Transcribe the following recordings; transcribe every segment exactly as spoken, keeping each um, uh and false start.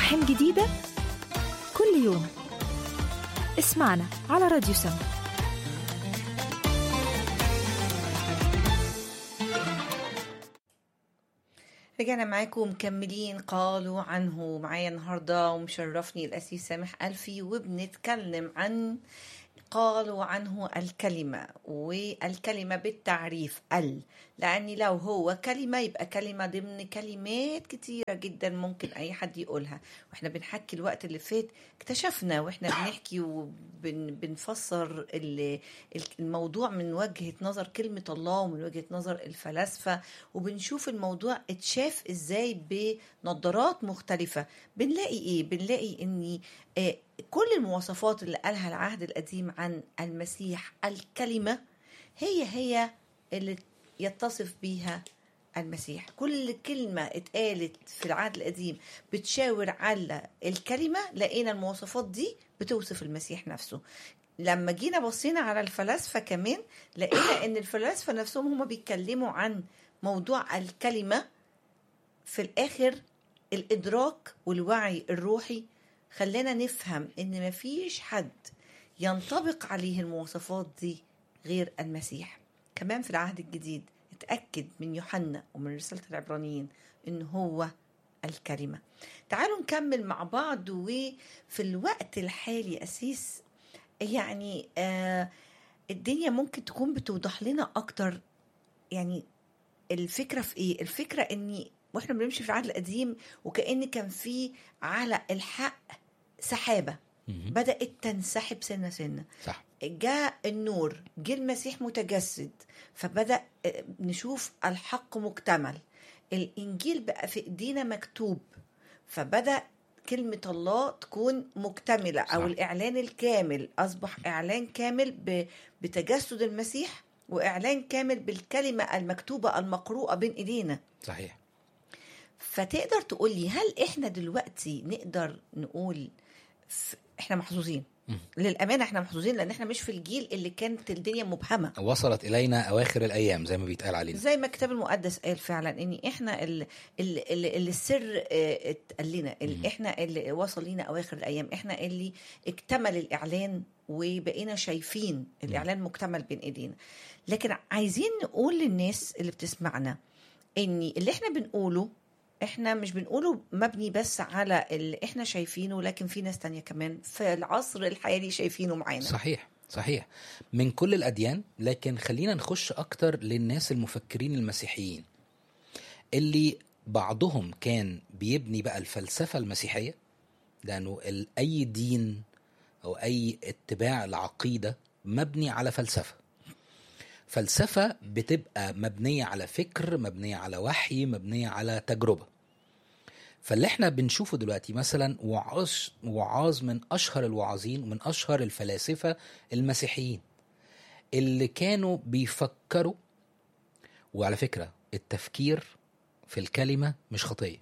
مراحم جديدة كل يوم. اسمعنا على راديو سما. رجعنا معاكم مكملين قالوا عنه. معايا النهاردة ومشرفني الأسيس سامح ألفي، وبنتكلم عن قالوا عنه الكلمة، والكلمة بالتعريف ال، لأن لو هو كلمة يبقى كلمة ضمن كلمات كتيرة جدا ممكن أي حد يقولها. وإحنا بنحكي الوقت اللي فات اكتشفنا وإحنا بنحكي وبنفسر الموضوع من وجهة نظر كلمة الله ومن وجهة نظر الفلاسفة، وبنشوف الموضوع اتشاف إزاي بنظرات مختلفة. بنلاقي إيه؟ بنلاقي إني إيه كل المواصفات اللي قالها العهد القديم عن المسيح الكلمة هي هي اللي يتصف بيها المسيح. كل كلمة اتقالت في العهد القديم بتشاور على الكلمة، لقينا المواصفات دي بتوصف المسيح نفسه. لما جينا بصينا على الفلاسفة كمان لقينا ان الفلاسفة نفسهم هم بيتكلموا عن موضوع الكلمة. في الآخر الإدراك والوعي الروحي خلينا نفهم ان مفيش حد ينطبق عليه المواصفات دي غير المسيح. كمان في العهد الجديد اتأكد من يوحنا ومن رسالة العبرانيين ان هو الكلمة. تعالوا نكمل مع بعض. وفي الوقت الحالي أسيس يعني آه الدنيا ممكن تكون بتوضح لنا اكتر. يعني الفكرة في ايه؟ الفكرة اني واحنا بنمشي في العهد القديم وكأن كان في على الحق سحابة بدأت تنسحب سنة سنة. صح. جاء النور، جاء المسيح متجسد، فبدأ نشوف الحق مكتمل. الإنجيل بقى في إيدينا مكتوب، فبدأ كلمة الله تكون مكتملة. صح. أو الإعلان الكامل أصبح إعلان كامل بتجسد المسيح، وإعلان كامل بالكلمة المكتوبة المقروءة بين إيدينا. صحيح. فتقدر تقولي هل إحنا دلوقتي نقدر نقول احنا محظوظين؟ للأمانة احنا محظوظين لأن احنا مش في الجيل اللي كانت الدنيا مبهمة. وصلت إلينا أواخر الأيام زي ما بيتقال علينا، زي ما الكتاب المقدس قال فعلا ان احنا اللي, اللي, اللي السر اتقال لنا، اللي احنا اللي وصل لنا أواخر الأيام، احنا اللي اكتمل الإعلان وبقينا شايفين الإعلان مكتمل بين ايدينا. لكن عايزين نقول للناس اللي بتسمعنا ان اللي احنا بنقوله احنا مش بنقوله مبني بس على اللي احنا شايفينه، لكن في ناس تانية كمان في العصر الحالي شايفينه معانا. صحيح صحيح، من كل الأديان. لكن خلينا نخش أكتر للناس المفكرين المسيحيين اللي بعضهم كان بيبني بقى الفلسفة المسيحية، لأنه أي دين أو أي اتباع العقيدة مبني على فلسفة. فلسفة بتبقى مبنية على فكر، مبنية على وحي، مبنية على تجربة. فاللي احنا بنشوفه دلوقتي مثلا وعاظ وعاظ من أشهر الوعاظين ومن أشهر الفلاسفة المسيحيين اللي كانوا بيفكروا. وعلى فكرة التفكير في الكلمة مش خطية.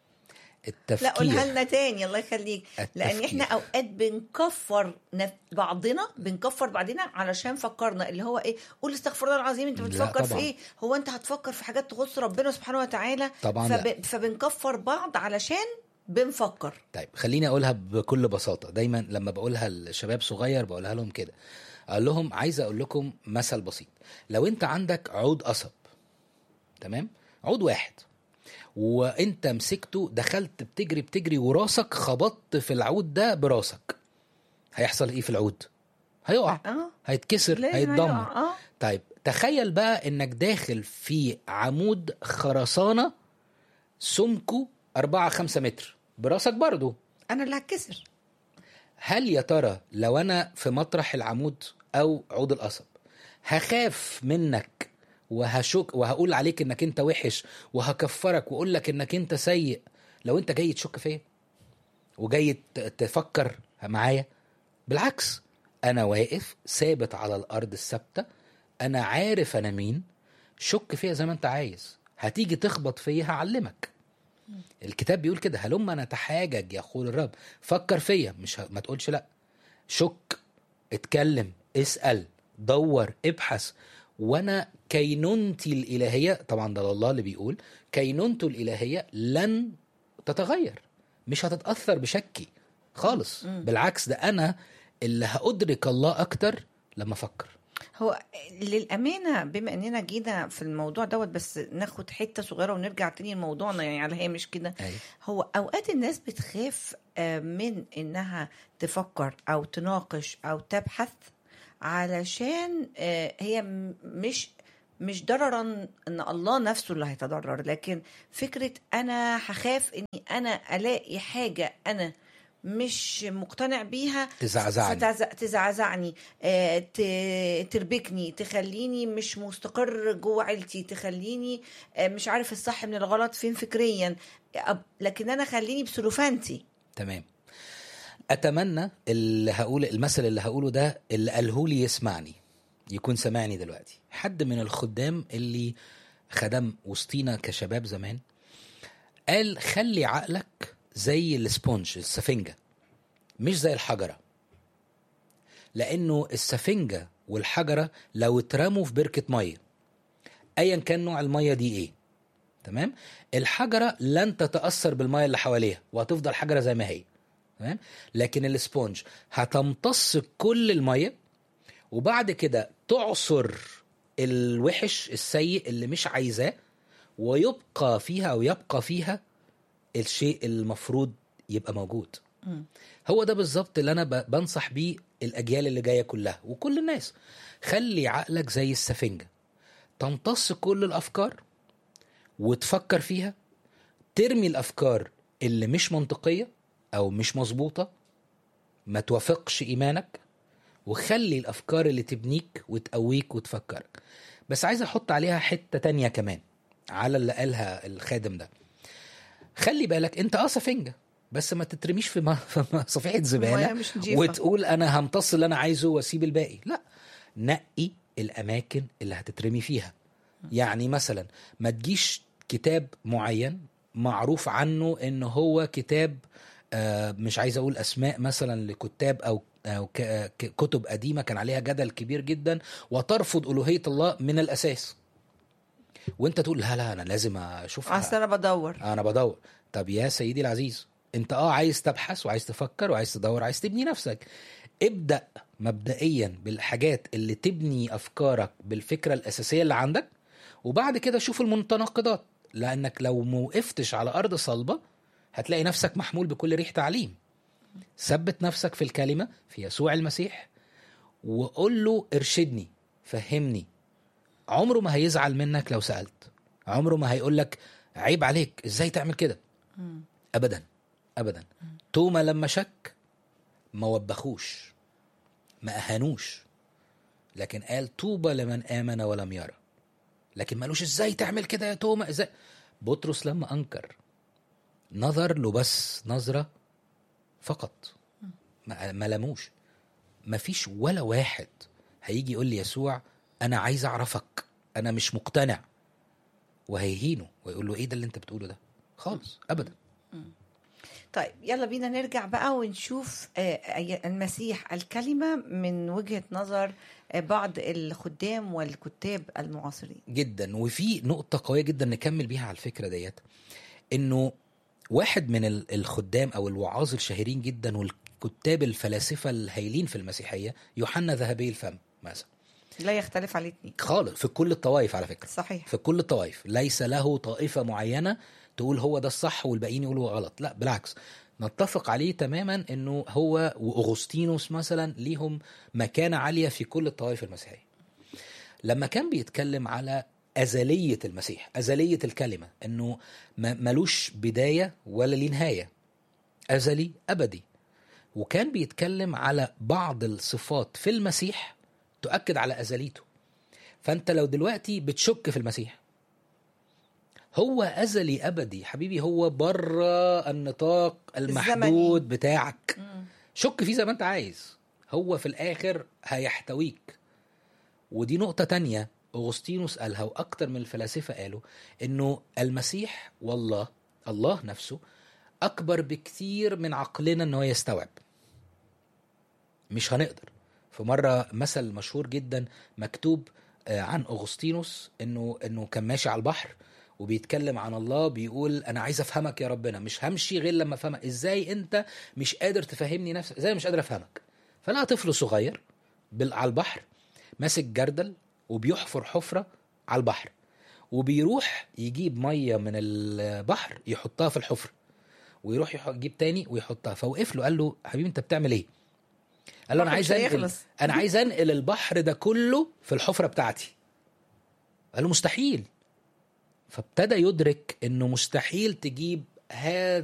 لا قولها لنا تاني الله يخليك. لأن احنا أوقات بنكفر بعضنا بنكفر بعضنا علشان فكرنا اللي هو ايه، قول استغفر الله العظيم انت بتفكر في ايه؟ هو انت هتفكر في حاجات تخص ربنا سبحانه وتعالى؟ طبعا فب... فبنكفر بعض علشان بنفكر. طيب خليني أقولها بكل بساطة. دايما لما بقولها للشباب صغير بقولها لهم كده، أقول لهم عايز أقول لكم مثل بسيط. لو انت عندك عود قصب، تمام، عود واحد، وانت مسكته دخلت بتجري بتجري وراسك خبطت في العود ده براسك، هيحصل ايه في العود؟ هيقع، أه. هيتكسر، هيتدمر. أه. طيب تخيل بقى انك داخل في عمود خرسانة سمكه أربعة خمسة متر براسك برضو، انا اللي هتكسر. هل يا ترى لو انا في مطرح العمود او عود القصب هخاف منك وهشك وهقول عليك انك انت وحش وهكفرك واقول لك انك انت سيء لو انت جاي تشك فيا وجاي تفكر معايا؟ بالعكس، انا واقف ثابت على الارض الثابته، انا عارف انا مين، شك فيا زي ما انت عايز، هتيجي تخبط فيا هعلمك. الكتاب بيقول كده، هلما نتحاجج يقول الرب، فكر فيا، مش ه... ما تقولش لا، شك، اتكلم، اسأل، دور، ابحث. وانا كينونتي الالهيه، طبعا ده الله اللي بيقول، كينونته الالهيه لن تتغير، مش هتتأثر بشكي خالص. بالعكس، ده أنا اللي هأدرك الله أكتر لما أفكر. هو للأمانة بما أننا جينا في الموضوع دوت، بس ناخد حتة صغيرة ونرجع تاني لموضوعنا يعني على هامش كده. أيوة. هو أوقات الناس بتخاف من إنها تفكر أو تناقش أو تبحث، علشان هي مش مش ضررا ان الله نفسه اللي هيتضرر، لكن فكرة انا هخاف اني انا الاقي حاجة انا مش مقتنع بيها تزعزعني تزعزعني تربكني، تخليني مش مستقر جوه عيلتي، تخليني مش عارف الصح من الغلط فين فكريا، لكن انا خليني بسلوفانتي. تمام. اتمنى اللي هقول المثل اللي هقوله ده اللي قاله لي يسمعني، يكون سمعني دلوقتي. حد من الخدام اللي خدم وسطينا كشباب زمان قال خلي عقلك زي السبونج، السفنجة، مش زي الحجرة. لأنه السفنجة والحجرة لو اترموا في بركة مية، أيا كان نوع المية دي إيه، تمام، الحجرة لن تتأثر بالمية اللي حواليها وهتفضل حجرة زي ما هي، تمام. لكن السبونج هتمتص كل المية، وبعد كده تعصر الوحش السيء اللي مش عايزاه، ويبقى فيها أو يبقى فيها الشيء المفروض يبقى موجود. م. هو ده بالظبط اللي أنا بنصح بيه الأجيال اللي جاية كلها وكل الناس. خلي عقلك زي السفنجة، تمتص كل الأفكار وتفكر فيها، ترمي الأفكار اللي مش منطقية أو مش مظبوطة ما توافقش إيمانك، وخلي الأفكار اللي تبنيك وتقويك وتفكرك. بس عايز أحط عليها حتة تانية كمان على اللي قالها الخادم ده. خلي بالك أنت آه سفنجة، بس ما تترميش في صفيحة زبالة وتقول أنا همتص اللي أنا عايزه واسيب الباقي. لا، نقي الأماكن اللي هتترمي فيها. يعني مثلا ما تجيش كتاب معين معروف عنه إنه هو كتاب آه مش عايز أقول أسماء مثلا لكتاب أو أو كتب قديمة كان عليها جدل كبير جدا وترفض ألوهية الله من الأساس، وانت تقول لا لا أنا لازم أشوفها، أصل أنا بدور أنا بدور. طب يا سيدي العزيز، انت اه عايز تبحث وعايز تفكر وعايز تدور، عايز تبني نفسك، ابدأ مبدئيا بالحاجات اللي تبني أفكارك بالفكرة الأساسية اللي عندك، وبعد كده شوف المتناقضات. لأنك لو موقفتش على أرض صلبة هتلاقي نفسك محمول بكل ريح تعليم. ثبت نفسك في الكلمة في يسوع المسيح وقول له ارشدني فهمني. عمره ما هيزعل منك لو سألت، عمره ما هيقول لك عيب عليك ازاي تعمل كده، أبدا أبدا. توما لما شك ما وبخوش ما أهانوش، لكن قال طوبى لمن آمن ولم يرى. لكن ما قالوش ازاي تعمل كده يا توما ازاي. بطرس لما أنكر نظر له بس نظرة فقط، ما لموش. ما فيش ولا واحد هيجي يقول لي يسوع أنا عايز أعرفك أنا مش مقتنع، وهيهينه ويقول له إيه ده اللي أنت بتقوله ده خالص أبدا. طيب يلا بينا نرجع بقى ونشوف المسيح الكلمة من وجهة نظر بعض الخدام والكتاب المعاصرين. جدا. وفي نقطة قوية جدا نكمل بيها على الفكرة ديت، إنه واحد من الخدام أو الوعاظ الشهيرين جدا والكتاب الفلاسفة الهائلين في المسيحية يوحنا ذهبي الفم مثلا، لا يختلف عليه اتنين خالص في كل الطوائف على فكرة. صحيح. في كل الطوائف ليس له طائفة معينة تقول هو ده الصح والباقيين يقولوا غلط، لا بالعكس نتفق عليه تماما انه هو واغسطينوس مثلا ليهم مكانة عالية في كل الطوائف المسيحية. لما كان بيتكلم على أزلية المسيح، أزلية الكلمة، انه ملوش بداية ولا ليه نهاية، أزلي أبدي، وكان بيتكلم على بعض الصفات في المسيح تؤكد على أزليته. فأنت لو دلوقتي بتشك في المسيح، هو أزلي أبدي حبيبي، هو بره النطاق المحدود الزمني بتاعك. مم. شك فيه زي ما أنت عايز، هو في الآخر هيحتويك. ودي نقطة تانية أغسطينوس قالها وأكتر من الفلاسفة قالوا، إنه المسيح والله الله نفسه أكبر بكثير من عقلنا إنه يستوعب. مش هنقدر. في مرة مثل مشهور جدا مكتوب عن أغسطينوس إنه إنه كان ماشي على البحر وبيتكلم عن الله، بيقول انا عايز افهمك يا ربنا، مش همشي غير لما افهمك. ازاي انت مش قادر تفهمني نفسك؟ ازاي مش قادر افهمك؟ فلا طفل صغير بال- على البحر ماسك جردل وبيحفر حفرة على البحر، وبيروح يجيب مية من البحر يحطها في الحفرة، ويروح يح- يجيب تاني ويحطها. فوقف له قال له حبيبي انت بتعمل ايه؟ قال له انا البحر عايز مش انقل هيخلص. انا عايز انقل البحر ده كله في الحفرة بتاعتي. قال له مستحيل. فابتدى يدرك انه مستحيل تجيب هذا